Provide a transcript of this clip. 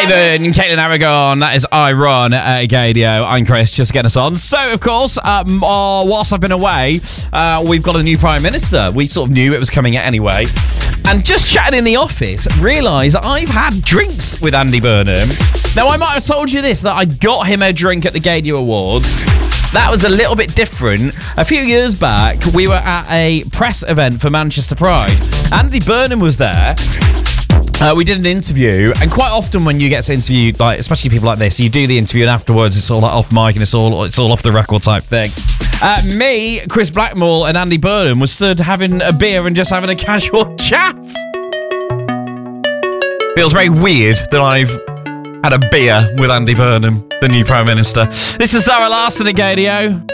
Haven, Caitlin Aragon, that is Iron Gadio. I'm Chris, just getting us on. So, of course, whilst I've been away, we've got a new Prime Minister. We sort of knew it was coming anyway. And just chatting in the office, realised I've had drinks with Andy Burnham. Now, I might have told you this, that I got him a drink at the Gadio Awards. That was a little bit different. A few years back, we were at a press event for Manchester Pride. Andy Burnham was there. We did an interview, and quite often when you get to interview, like especially people like this, you do the interview and afterwards it's all like off mic and it's all off the record type thing. Me, Chris Blackmore, and Andy Burnham were stood having a beer and just having a casual chat. Feels very weird that I've had a beer with Andy Burnham, the new Prime Minister. This is Zara Larsson at Gadio.